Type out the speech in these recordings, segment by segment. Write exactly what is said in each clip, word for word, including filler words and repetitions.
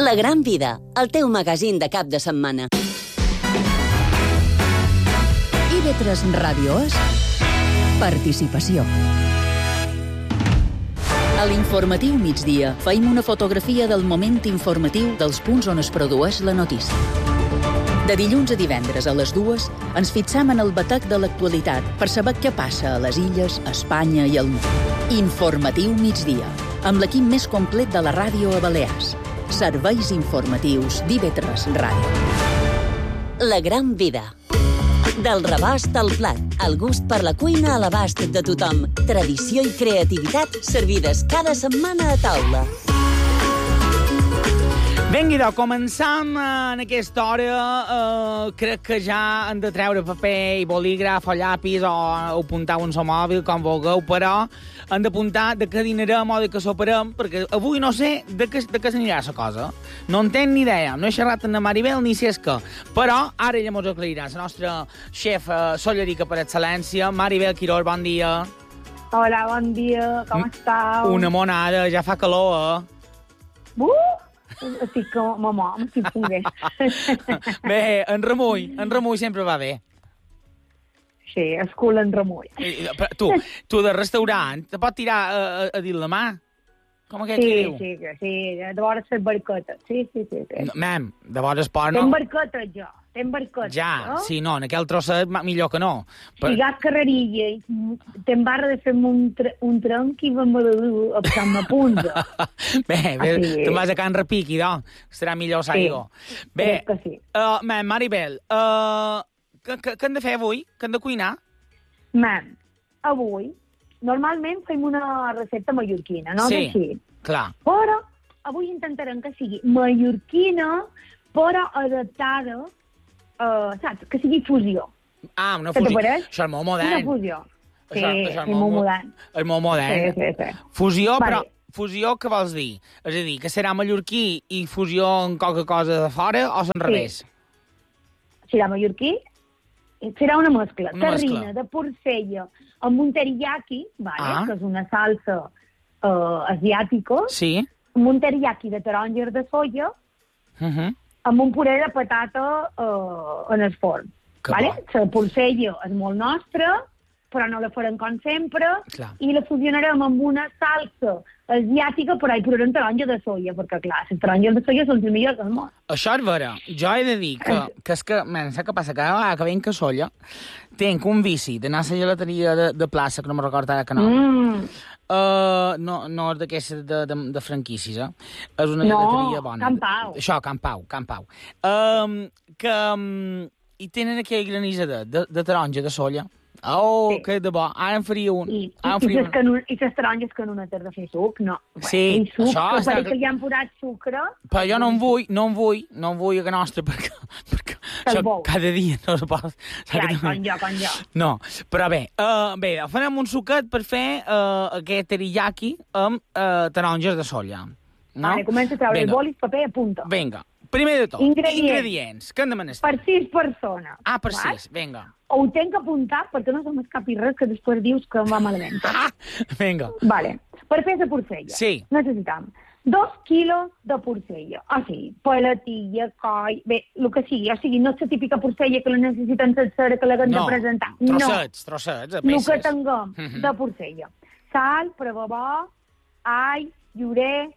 La Gran Vida, el teu magazín de cap de setmana. I V tres Ràdio és participació. A l'informatiu migdia feim una fotografia del moment informatiu dels punts on es produeix la notícia. De dilluns a divendres a les dues ens fixam en el batec de l'actualitat per saber què passa a les illes, a Espanya i al món. Informatiu migdia, amb l'equip més complet de la ràdio a Balears. Serveis informatius d'I V tres Ràdio. La Gran Vida. Del rebost al plat, el gust per la cuina a l'abast de tothom. Tradició i creativitat servides cada setmana a taula. Vinga, doncs, començam en aquesta hora. Uh, crec que ja han de treure paper i bolígraf o llapis o apuntar un so mòbil, com vulgueu, però han d'apuntar de què dinarem o de què soparem, perquè avui no sé de què, de què s'anirà la cosa. No en tenc ni idea, no he xerrat amb la Maribel ni si és que. Però ara ella mos aclarirà, la nostra xef uh, sollerica per excel·lència, Maribel Quirós, bon dia. Hola, bon dia, com mm. estàu? Una monada, ja fa calor, eh? Uh! Estic com mamà, m'estic fonguent. Bé, en remull, en remull sempre va bé. Sí, es cul en remull. Però tu, tu de restaurant, te pot tirar a, a, a dir la mà? Com aquest sí, que diu? Sí, sí, sí, de vores les barquetes. Sí, sí, sí. sí. No, mem, de vores pot no. Ten barquetes, jo. Ten barquetes, ja, no? sí, no, en aquell trosset millor que no. Per... Si gas carrerilla i te'n barra de fer-me un, tre un tronc i vam a a passar-me punta. Bé, bé, ah, sí. Te'n vas a Can Repiqui, doncs. Serà millor s'aigua. Sí, bé, crec que sí. Uh, mem, Maribel, uh, què, què, què hem de fer avui? Què hem de cuinar? Mem, avui, normalment fem una recepta mallorquina, no? Sí, així. Clar. Però avui intentarem que sigui mallorquina, però adaptada, uh, saps? Que sigui fusió. Ah, una fusió. Això és molt modern. Una fusió. Sí, això, això és sí, molt modern. És molt modern. Sí, sí, sí. Fusió, vale. Però fusió què vols dir? És a dir, que serà mallorquí i fusió en qualque cosa de fora o és enrevés? Sí. Serà mallorquí, serà una mescla. Una Terrina mescla. de porcella amb un teriyaki, vale? Ah. Que és una salsa uh, asiàtica, sí. amb un teriyaki de taronges de soia, uh -huh. amb un puré de patata uh, en el forn. Vale? La porcella és molt nostra, però no la farem com sempre, clar. I la fusionarem amb una salsa asiàtica, però hi posarem taronja de soia, perquè, clar, les taronges de soia són les millors del món. Això és vera. Jo he de dir que, que és que, men, saps què passa? Cada vegada que venc a Solla, tenc un vici d'anar a la gelateria de, de plaça, que no me'n recordo ara que no. Mm. Uh, no, no és d'aquestes de, de, de franquícies, eh? És una no, gelateria bona. Can Pau. Això, Can Pau, Can Pau. Um, que... Um, I tenen aquell granissa de, de, de taronja de solla. Oh, sí. Que de bo. Ara en faria un. I, Ara i, faria i, les un. I les taronges que no n'has de fer suc, no. Sí, suc, això que està... que li han posat sucre... Però jo no en vull, no en vull, no en vull a que nostra, perquè, perquè això cada dia no se pot... Ja, com jo, com jo. No, però bé, uh, bé, farem un suquet per fer uh, aquest teriyaki amb uh, taronges de solla. No? Vale, comença a treure el bolis, paper i apunta. Vinga. Primer de tot, ingredients. ingredients. Què en demanes? Per sis persones. Ah, per val? sis, vinga. Ho tenc que apuntar perquè no se m'escapi res que després dius que em va malament. Ah, vinga. Vale. Per fer la porcella sí. necessitam dos quilos de porcella. O sigui, palatilla, coll... Bé, el que sigui. O sigui, no és la típica porcella que la necessiten sencera, que l'haguem no. de presentar. Trossets, no. trossets, a peces. El que tinguem uh -huh. de porcella. Sal, prebabó, all, llorer,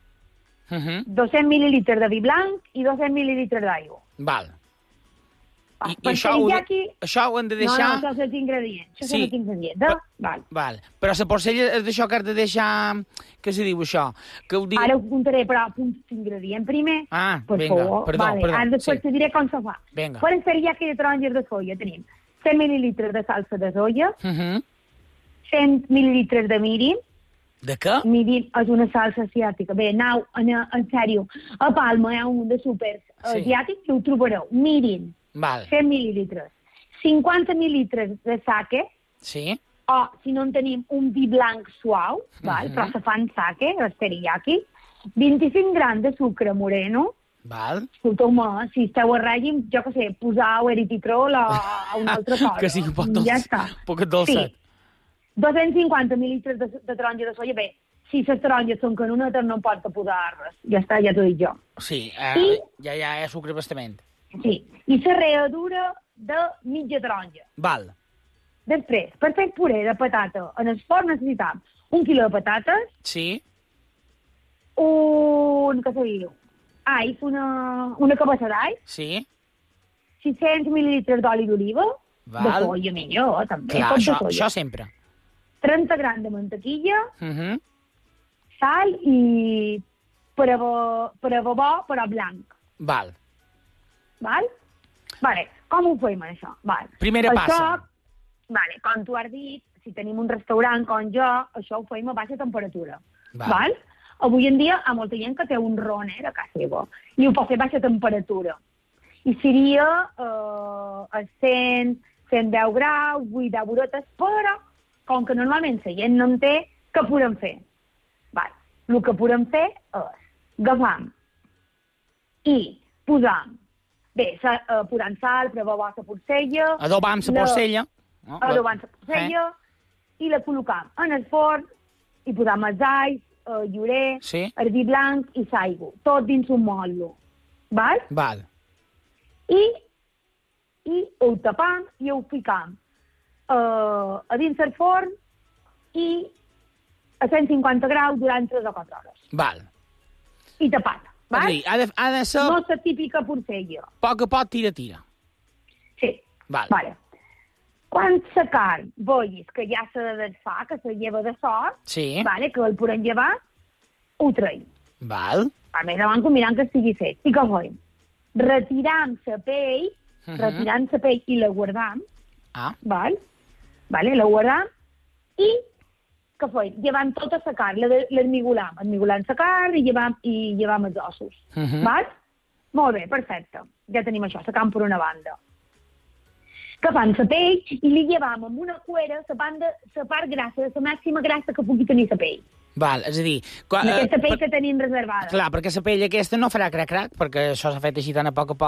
Uh -huh. dos-cents mil·lilitres de vi blanc i dos-cents mil·lilitres d'aigua. Val. Ah, I, i això, ho de, aquí... això ho hem de deixar... No, no, això són els ingredients. Això sí. són els ingredients. De... Val. Val. Però la porcella és d'això que has de deixar... Què se diu, això? Que ho diu... Ara ho apuntaré, però apunto l'ingredient primer. Ah, per vinga, favor. perdó, vale. perdó. Ara després sí. te diré com se fa. Vinga. Per teriyaki de taronges de soia tenim cent mil·lilitres de salsa de soia, uh -huh. cent mil·lilitres de mirin. De què? Mirin és una salsa asiàtica. Bé, anau, en, en sèrio, a Palma hi ha un de súpers sí. asiàtic que ho trobareu. Mirin. Val. cent mil·lilitres. cinquanta mil·lilitres de sake. Sí. O, si no en tenim, un vi blanc suau, val? Uh -huh. però se fan sake, el teriyaki. vint-i-cinc grams de sucre moreno. Val. Escolteu-me, si esteu a règim, jo què sé, posau eritritol o a una altra cosa. Que sigui un poc dolç. Ja està. Poc dolçat. Sí. dos-cents cinquanta mil·lilitres de, de taronja de soia. Bé, si les taronges són canonetes no em pots posar res. Ja està, ja t'ho dic jo. Sí, eh, I, ja, ja és sucre bastament. sí, i la readura de mitja taronja. Val. Després, per fer puré de patata, en el forn necessitam un quilo de patates, Sí, un, què se diu, ais, una, una cabassa d'ais, sí. sis-cents mil·lilitres d'oli d'oliva, de Val. soia millor, també, Clar, tot de això, soia. això sempre. trenta grams de mantequilla, Uh -huh. sal i per a bo, per a bo, però blanc. Val. Val? Vale, com ho fem, això? Val. Primera això, passa. Vale, com tu has dit, si tenim un restaurant com jo, això ho fem a baixa temperatura. Val. Val? Avui en dia hi ha molta gent que té un roner a casa seva i ho pot fer a baixa temperatura. I seria eh, a cent, cent deu graus, vuit deu horetes, però com que normalment la gent no en té, què podem fer? Val. El que podem fer és agafam i posam, bé, sa, eh, posant sal, preveure la porcella, Adobam la La- porcella. No? adobant la porcella, Eh? i la col·locam en el forn, i posam els alls, eh, llorer, Sí. ordi blanc i saigo, tot dins un motlle. Val? Val. I, i ho tapam i ho ficam eh, a dins el forn i a cent cinquanta graus durant tres o quatre hores. Val. I tapat. És a Val? dir, ha de, ha de ser No la típica porcella. poc a poc, tira, tira. Sí. Val. Vale. Quan la carn vegis que ja s'ha de desfar, que se lleva de sort, Sí. vale, que el podem llevar, ho traiem. Val. A més abans que mirant que estigui fet. I què fem? Retiram la pell, Uh -huh. retirant la pell i la guardam, Ah, val? Vale, la guardam i què fem? Llevam tota la carn, la- l'esmigolam, esmigolam la carn i llevam, i llevam els ossos. Uh -huh. Val? Molt bé, perfecte. Ja tenim això, la carn per una banda. Que fan la pell i li llevam amb una cuera la banda, la part grassa, la màxima grassa que pugui tenir la pell. val. És a dir... Quan, Aquesta pell per, que tenim reservada. clar, perquè la pell aquesta no farà crac-crac, perquè això s'ha fet així tan a poc a poc